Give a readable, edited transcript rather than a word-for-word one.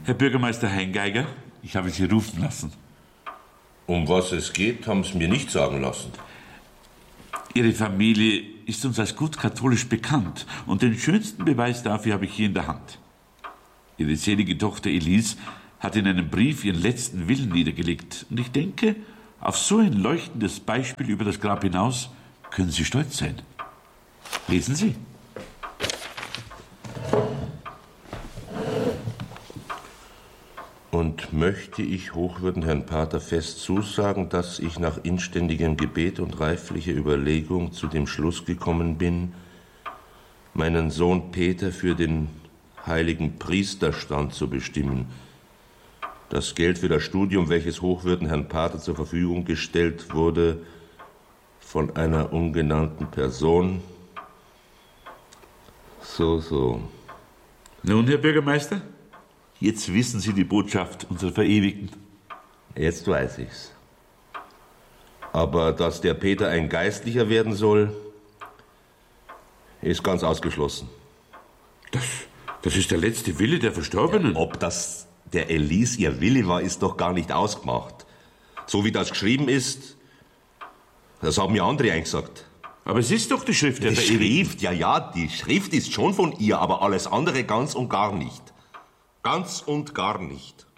Herr Bürgermeister Heingeiger, ich habe Sie rufen lassen. Um was es geht, haben Sie mir nicht sagen lassen. Ihre Familie ist uns als gut katholisch bekannt und den schönsten Beweis dafür habe ich hier in der Hand. Ihre selige Tochter Elise hat in einem Brief ihren letzten Willen niedergelegt. Und ich denke, auf so ein leuchtendes Beispiel über das Grab hinaus können Sie stolz sein. Lesen Sie. Und möchte ich hochwürden Herrn Pater fest zusagen, dass ich nach inständigem Gebet und reiflicher Überlegung zu dem Schluss gekommen bin, meinen Sohn Peter für den heiligen Priesterstand zu bestimmen. Das Geld für das Studium, welches hochwürden Herrn Pater zur Verfügung gestellt wurde, von einer ungenannten Person. So. Nun, Herr Bürgermeister, jetzt wissen Sie die Botschaft unserer Verewigten. Jetzt weiß ich's. Aber dass der Peter ein Geistlicher werden soll, ist ganz ausgeschlossen. Das ist der letzte Wille der Verstorbenen. Ja, ob das der Elise ihr Wille war, ist doch gar nicht ausgemacht. So wie das geschrieben ist, das haben mir andere eingesagt. Aber es ist doch die Schrift der Verewigten. Die Schrift, ja, die Schrift ist schon von ihr, aber alles andere ganz und gar nicht. Ganz und gar nicht.